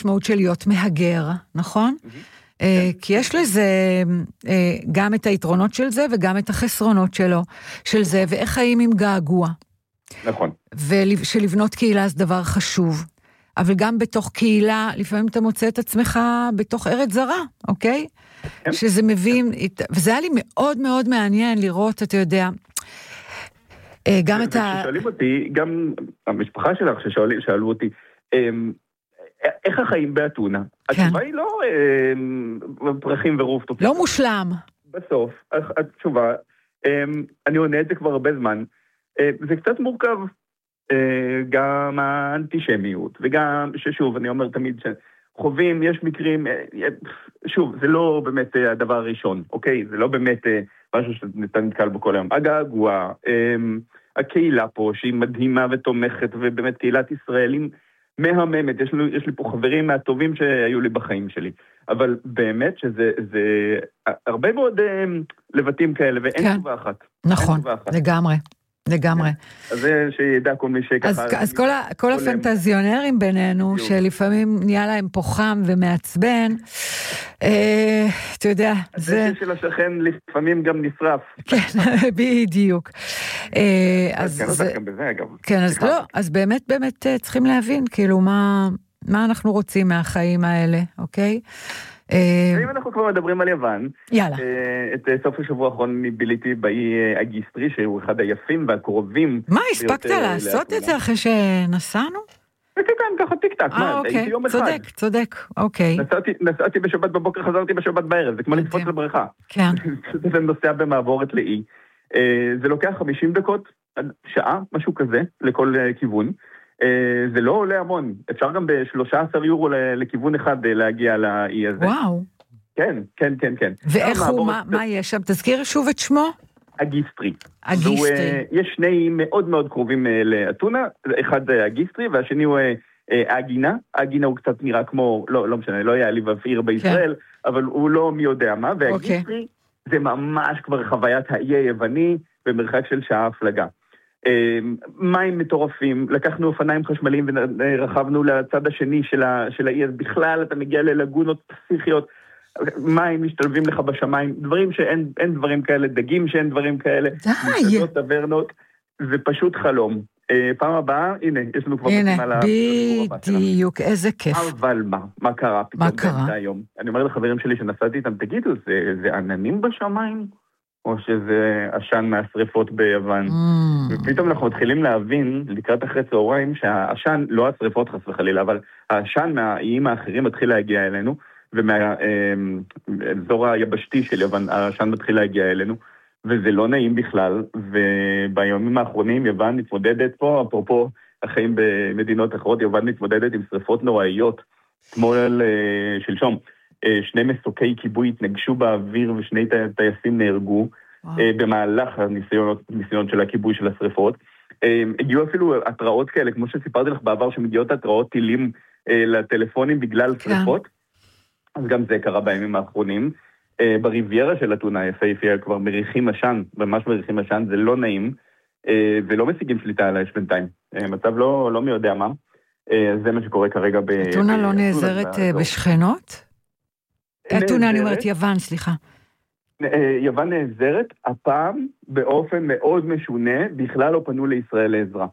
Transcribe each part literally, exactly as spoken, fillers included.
המשמעות של להיות מהגר, נכון? כי יש לזה גם את היתרונות של זה וגם את החסרונות שלו, של זה, ואיך חיים עם געגוע. נכון. ושלבנות קהילה זה דבר חשוב. אבל גם בתוך קהילה, לפעמים אתה מוצא את עצמך בתוך ארץ זרה, אוקיי? שזה מבין, וזה היה לי מאוד מאוד מעניין לראות, אתה יודע, גם את ה... כששואלים אותי, גם המשפחה שלך ששאלו אותי, איך החיים באתונה? התשובה היא לא פרחים ורופטופים. לא מושלם. בסוף, התשובה, אני עונה את זה כבר הרבה זמן, זה קצת מורכב, גם האנטישמיות, וגם ששוב, אני אומר תמיד שחווים, יש מקרים, שוב, זה לא באמת הדבר הראשון, אוקיי? זה לא באמת משהו שאתה נתקל בו כל היום. הגעגוע, הקהילה פה, שהיא מדהימה ותומכת, ובאמת קהילת ישראלים מהממת, יש לי, יש לי פה חברים מהטובים שהיו לי בחיים שלי, אבל באמת שזה זה הרבה מאוד לבטים כאלה, ואין כן. תשובה אחת. נכון, תשובה אחת. לגמרי. לגמרי. אז זה שידע כל מי שככה... אז, אז כל, ה, כל הפנטזיונרים בינינו, שלפעמים נהיה להם פה חם ומעצבן, אה, אתה יודע, זה... הדשא של השכן לפעמים גם נשרף. כן, בדיוק. אה, אז כן, זה... גם בזה, אגב. כן, אז לא, אז באמת, באמת צריכים להבין, כאילו, מה, מה אנחנו רוצים מהחיים האלה, אוקיי? אם אנחנו כבר מדברים על יוון, יאללה. את סוף השבוע האחרון ביליתי באי אגיסטרי, שהוא אחד היפים והקרובים. מה, הספקת לעשות את זה אחרי שנסענו? כן, ככה טיק טק, אה, אוקיי, צודק, צודק, אוקיי. נסעתי בשבת בבוקר, חזרתי בשבת בערב, זה כמו לקפוץ לבריכה. כן. זה נוסע במעבורת לאי. זה לוקח חמישים דקות, שעה, משהו כזה, לכל כיוון. זה לא עולה המון, אפשר גם ב-שלושה עשר יורו לכיוון אחד להגיע לאי הזה. וואו. כן, כן, כן, כן. ואיך הוא, מה יש שם? תזכיר שוב את שמו? אגיסטרי. אגיסטרי. יש שני מאוד מאוד קרובים לאתונה, אחד אגיסטרי והשני הוא אגינה. אגינה הוא קצת נראה כמו, לא, לא משנה, לא יעליב עיר בישראל, אבל הוא לא מי יודע מה, ואגיסטרי זה ממש כבר חוויית האי היווני במרחק של שעה הפלגה. מים מטורפים, לקחנו אופניים חשמליים ורחבנו לצד השני של האי, אז בכלל אתה מגיע ללגונות פסיכיות, מים משתלבים לך בשמיים, דברים שאין דברים כאלה, דגים שאין דברים כאלה, מסעדות, טברנות, זה פשוט חלום. פעם הבאה, הנה, יש לנו כבר... הנה, בדיוק, איזה כיף. אבל מה? מה קרה? מה קרה? אני אומר לחברים שלי שנסעתי איתם, תגידו, זה עננים בשמיים? או שזה עשן מהשריפות ביוון. ופתאום אנחנו מתחילים להבין, לקראת אחרי צהריים, שהעשן, לא השריפות חס וחלילה, אבל העשן מהאיים האחרים מתחיל להגיע אלינו, ומהאזור היבשתי של יוון, העשן מתחיל להגיע אלינו, וזה לא נעים בכלל, וביומים האחרונים יוון מתמודדת פה, אפרופו החיים במדינות אחרות, יוון מתמודדת עם שריפות נוראיות, כמו שלשום. שני מסוקי כיבוי התנגשו באוויר ושני טייסים נהרגו במהלך הניסיונות, ניסיונות של הכיבוי של השריפות. הגיעו אפילו התראות כאלה, כמו שסיפרתי לך בעבר, שמגיעות התראות טילים לטלפונים בגלל שריפות. אז גם זה קרה בימים האחרונים. בריביירה של אתונה היפהפייה כבר מריחים עשן, ממש מריחים עשן, זה לא נעים, ולא משיגים שליטה על האש בינתיים. מצב לא, לא מי יודע מה. זה מה שקורה כרגע ב... אתונה לא נעזרת בשכנות? אתונה, אני אומרת יוון, סליחה. יוון נעזרת, הפעם באופן מאוד משונה, בכלל לא פנו לישראל לעזרה.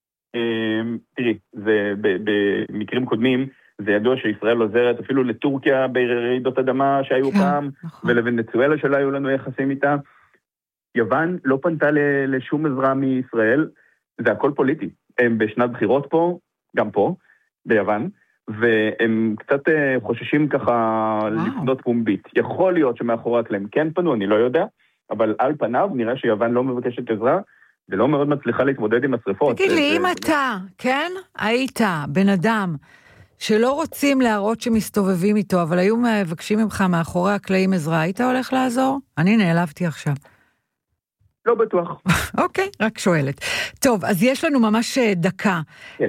תראי, במקרים קודמים, זה ידוע שישראל עוזרת אפילו לטורקיה ברעידות אדמה שהיו פעם, ולוונצואלה שלא היו לנו יחסים איתה. יוון לא פנתה לשום עזרה מישראל, זה הכל פוליטי. הם בשנת בחירות פה, גם פה, ביוון, והם קצת חוששים ככה לפנות פומבית. יכול להיות שמאחורי הקלעים כן פנו, אני לא יודע, אבל על פניו נראה שיוון לא מבקשת עזרה, ולא מאוד מצליחה להתמודד עם השריפות. תגיד לי, אם אתה, כן, היית בן אדם שלא רוצים להראות שמסתובבים איתו, אבל היו מבקשים ממך מאחורי הקלעים עזרה, היית הולך לעזור? אני נעלבתי עכשיו. לא בטוח. אוקיי, רק שואלת. טוב, אז יש לנו ממש דקה.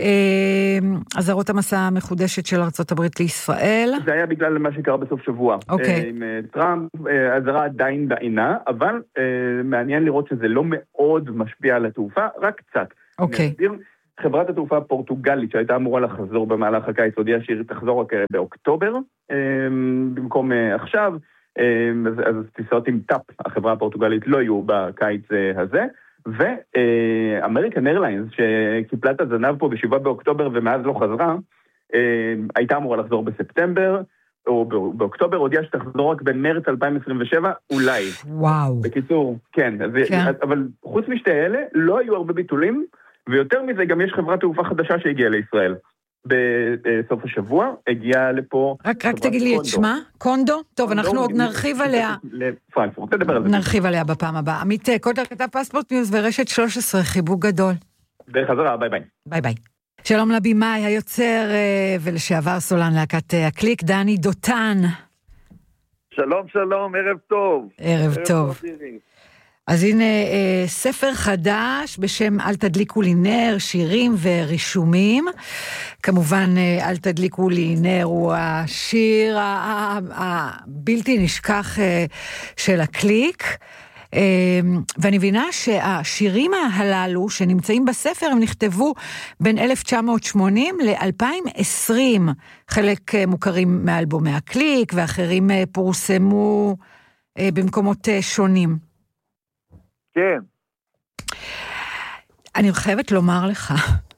אזהרות המסע המחודשת של ארצות הברית לישראל. זה היה בגלל מה שקרה בסוף שבוע. אוקיי. עם טראמפ, אזהרה עדיין בעינה, אבל מעניין לראות שזה לא מאוד משפיע על התעופה, רק קצת. אוקיי. חברת התעופה הפורטוגלית שהייתה אמורה לחזור במהלך הקיץ, הודיעה שהיא תחזור רק באוקטובר, במקום עכשיו, אז, אז טיסות עם טאפ, החברה הפורטוגלית, לא יהיו בקיץ הזה, ואמריקן איירליינס, שקיפלה את הזנב פה בשבעה באוקטובר ומאז לא חזרה, הייתה אמורה לחזור בספטמבר, או באוקטובר, הודיעה שתחזור רק במרץ אלפיים עשרים ושבע, אולי. וואו. בקיצור, כן, כן. אבל חוץ משתי אלה, לא היו הרבה ביטולים, ויותר מזה גם יש חברת תעופה חדשה שהגיעה לישראל. בסוף השבוע הגיעה לפה... רק, רק תגיד לי את שמה, קונדו? טוב, אנחנו עוד נרחיב עליה. לפרנקפורט, תדבר על זה. נרחיב עליה בפעם הבאה. עמית קוטר כתב פספורט ניוז ורשת שלוש עשרה, חיבוק גדול. בחזרה, ביי ביי. ביי ביי. שלום לבימאי, היוצר ולשעבר סולן להקת הקליק, דני דותן. שלום, שלום, ערב טוב. ערב טוב. אז הנה ספר חדש בשם אל תדליקו לי נר, שירים ורישומים. כמובן אל תדליקו לי נר הוא השיר הבלתי נשכח של הקליק. ואני מבינה שהשירים הללו שנמצאים בספר הם נכתבו בין אלף תשע מאות שמונים ל-אלפיים ועשרים. חלק מוכרים מאלבומי הקליק ואחרים פורסמו במקומות שונים. כן. אני חייבת לומר לך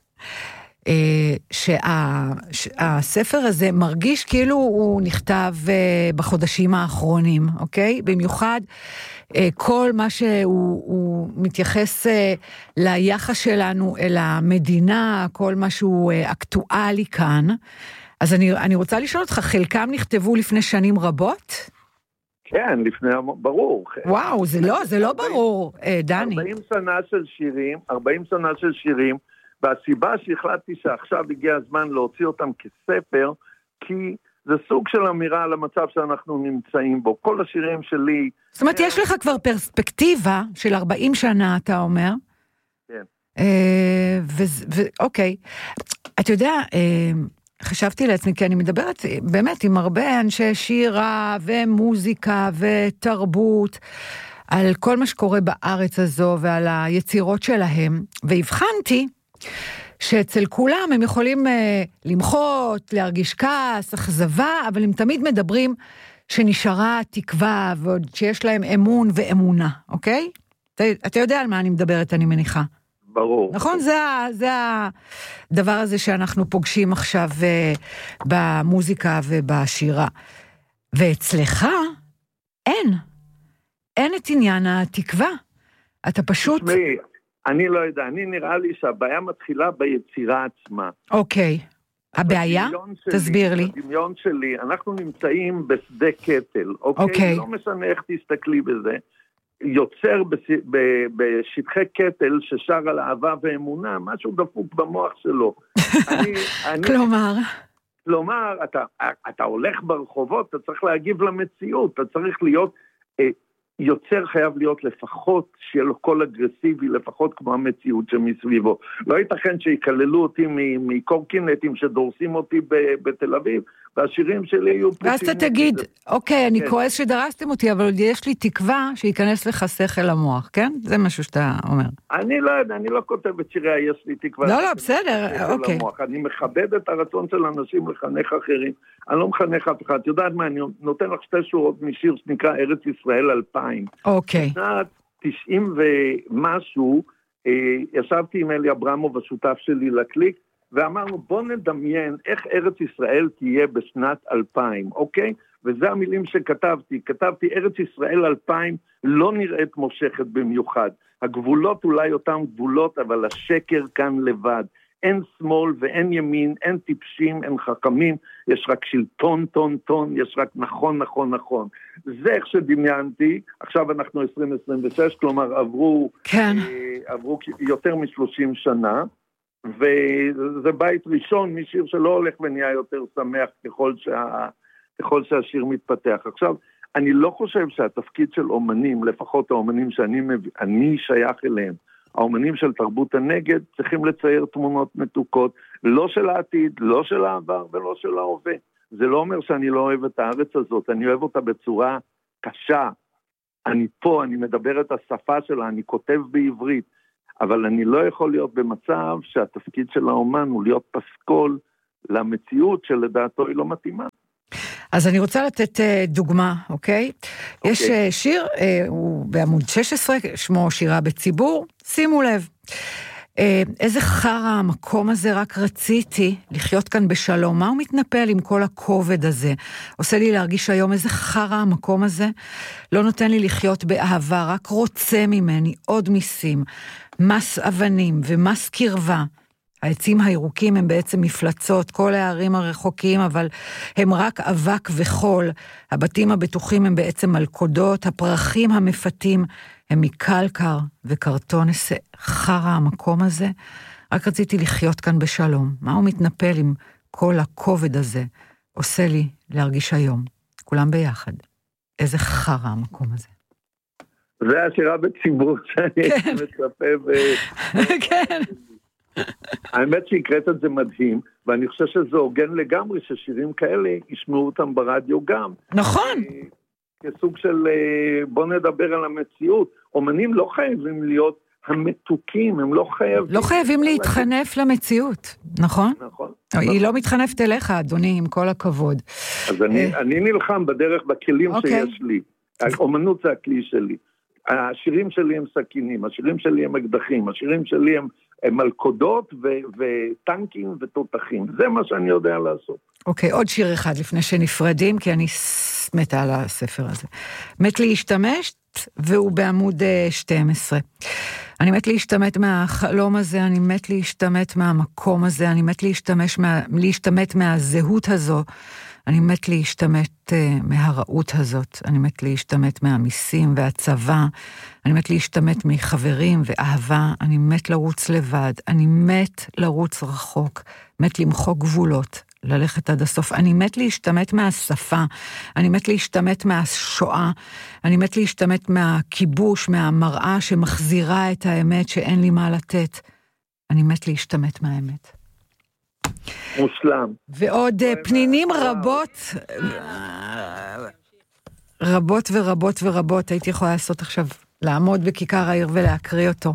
שהספר הזה מרגיש כאילו הוא נכתב בחודשים האחרונים, אוקיי? במיוחד כל מה שהוא מתייחס ליחס שלנו אל המדינה, כל מה שהוא אקטואלי כאן. אז אני, אני רוצה לשאול אותך, חלקם נכתבו לפני שנים רבות? כן, לפני, ברור. וואו, זה לא, זה לא ברור, דני. ארבעים שנה של שירים, ארבעים שנה של שירים, והסיבה שהחלטתי שעכשיו הגיע הזמן להוציא אותם כספר, כי זה סוג של אמירה על המצב שאנחנו נמצאים בו. כל השירים שלי... זאת אומרת, יש לך כבר פרספקטיבה של ארבעים שנה, אתה אומר? כן. ואוקיי. אתה יודע, חשבתי לעצמי, כי אני מדברת באמת עם הרבה אנשי שירה ומוזיקה ותרבות, על כל מה שקורה בארץ הזו ועל היצירות שלהם, והבחנתי שאצל כולם הם יכולים אה, למחות, להרגיש כעס, אכזבה, אבל הם תמיד מדברים שנשארה תקווה, ועוד שיש להם אמון ואמונה, אוקיי? אתה, אתה יודע על מה אני מדברת, אני מניחה. ברור. נכון? זה, זה הדבר הזה שאנחנו פוגשים עכשיו אה, במוזיקה ובשירה. ואצלך אין. אין את עניין התקווה. אתה פשוט... תשמעי, אני לא יודע, אני נראה לי שהבעיה מתחילה ביצירה עצמה. אוקיי. הבעיה? שלי, תסביר לי. בדמיון שלי, אנחנו נמצאים בשדה קטל, אוקיי? אוקיי. לא משנה איך תסתכלי בזה. יוצר בש, ב, בשטחי קטל ששר על אהבה ואמונה, משהו דפוק במוח שלו. אני, אני, כלומר? כלומר, אתה, אתה הולך ברחובות, אתה צריך להגיב למציאות, אתה צריך להיות... אה, יוצר חייב להיות לפחות, שיהיה לו קול אגרסיבי, לפחות כמו המציאות שמסביבו. לא ייתכן שיקללו אותי מקורקינטים שדורסים אותי בתל אביב, והשירים שלי יהיו... ואז אתה תגיד, אוקיי, אני כועס שדרסתם אותי, אבל יש לי תקווה שיכנס לך שכל למוח, כן? זה משהו שאתה אומר. אני לא יודע, אני לא כותב את שירי, יש לי תקווה. לא, לא, בסדר, אוקיי. אני מכבד את הרצון של אנשים לחנך אחרים. אני לא מחנך אף אחד. את יודעת מה, אני נותן לך שתי שורות משיר שנקרא ארץ ישראל אלפיים. אוקיי. בשנת תשעים ומשהו, ישבתי עם אלי אברמוב, השותף שלי לקליק, ואמרנו, בוא נדמיין איך ארץ ישראל תהיה בשנת אלפיים, אוקיי? וזה המילים שכתבתי. כתבתי, ארץ ישראל אלפיים לא נראית מושכת במיוחד. הגבולות אולי אותם גבולות, אבל השקר כאן לבד. אין שמאל ואין ימין, אין טיפשים, אין חכמים, יש רק שלטון, טון, טון, יש רק נכון, נכון, נכון. זה איך שדמיינתי, עכשיו אנחנו עשרים עשרים ושש, כלומר עברו, כן. אה, עברו יותר מ-שלושים שנה, וזה בית ראשון משיר שלא הולך ונהיה יותר שמח ככל, שה, ככל שהשיר מתפתח. עכשיו, אני לא חושב שהתפקיד של אומנים, לפחות האומנים שאני אני שייך אליהם, האומנים של תרבות הנגד צריכים לצייר תמונות מתוקות, לא של העתיד, לא של העבר ולא של ההווה. זה לא אומר שאני לא אוהב את הארץ הזאת, אני אוהב אותה בצורה קשה. אני פה, אני מדבר את השפה שלה, אני כותב בעברית. אבל אני לא יכול להיות במצב שהתפקיד של האומן הוא להיות פסקול למציאות שלדעתו היא לא מתאימה. אז אני רוצה לתת דוגמה, אוקיי? Okay. יש שיר, הוא בעמוד שש עשרה, שמו שירה בציבור, שימו לב. איזה חרה המקום הזה, רק רציתי לחיות כאן בשלום. מה הוא מתנפל עם כל הכובד הזה? עושה לי להרגיש היום איזה חרה המקום הזה. לא נותן לי לחיות באהבה, רק רוצה ממני עוד מיסים, מס אבנים ומס קרבה. העצים הירוקים הם בעצם מפלצות, כל הערים הרחוקים, אבל הם רק אבק וחול. הבתים הבטוחים הם בעצם מלכודות, הפרחים המפתים הם מקלקר וקרטון. איזה חרה המקום הזה. רק רציתי לחיות כאן בשלום. מה הוא מתנפל עם כל הכובד הזה? עושה לי להרגיש היום. כולם ביחד. איזה חרה המקום הזה. זה השירה בציבור שאני כן. מצפה ו... כן. האמת שהקראת את זה מדהים, ואני חושב שזה הוגן לגמרי ששירים כאלה ישמעו אותם ברדיו גם. נכון. כסוג של בוא נדבר על המציאות. אומנים לא חייבים להיות המתוקים, הם לא חייבים... לא חייבים להתחנף למציאות, נכון? נכון. היא לא מתחנפת אליך, אדוני, עם כל הכבוד. אז אני נלחם בדרך בכלים שיש לי. האומנות זה הכלי שלי. השירים שלי הם סכינים, השירים שלי הם אקדחים, השירים שלי הם, הם מלכודות ו- וטנקים ותותחים. זה מה שאני יודע לעשות. אוקיי, עוד שיר אחד לפני שנפרדים, כי אני מתה על הספר הזה. מת להשתמש, והוא בעמוד שתים עשרה. אני מת להשתמט מהחלום הזה, אני מת להשתמט מהמקום הזה, אני מת להשתמש מה, להשתמט מהזהות הזו, אני מת להשתמט uh, מהרעות הזאת, אני מת להשתמט מהמיסים והצבא, אני מת להשתמט מחברים ואהבה, אני מת לרוץ לבד, אני מת לרוץ רחוק, מת למחוק גבולות, ללכת עד הסוף, אני מת להשתמט מהשפה, אני מת להשתמט מהשואה, אני מת להשתמט מהכיבוש, מהמראה שמחזירה את האמת שאין לי מה לתת, אני מת להשתמט מהאמת. מושלם. ועוד פנינים רבות, רבות ורבות ורבות, הייתי יכולה לעשות עכשיו, לעמוד בכיכר העיר ולהקריא אותו.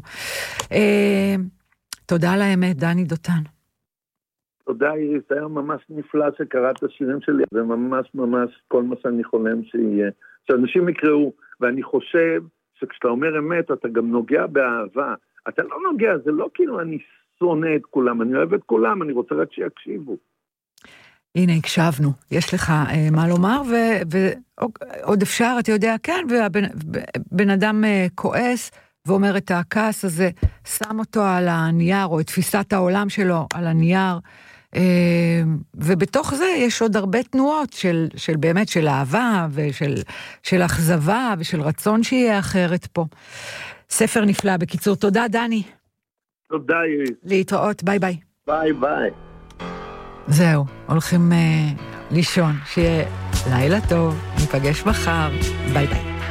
תודה על האמת, דני דותן. תודה איריס, היה ממש נפלא שקראת השירים שלי, וממש ממש כל מה שאני חולם שיהיה, שאנשים יקראו, ואני חושב שכשאתה אומר אמת, אתה גם נוגע באהבה, אתה לא נוגע, זה לא כאילו אני שונא את כולם, אני אוהב את כולם, אני רוצה רק שיקשיבו. הנה, הקשבנו, יש לך אה, מה לומר, ועוד אפשר, אתה יודע, כן, ובן אדם אה, כועס, ואומר את הכעס הזה, שם אותו על הנייר, או את תפיסת העולם שלו על הנייר, אה, ובתוך זה יש עוד הרבה תנועות של, של באמת, של אהבה, ושל של אכזבה, ושל רצון שיהיה אחרת פה. ספר נפלא, בקיצור, תודה דני. תודה איריס. להתראות, ביי ביי. ביי ביי. זהו, הולכים uh, לישון, שיהיה לילה טוב, ניפגש מחר, ביי ביי.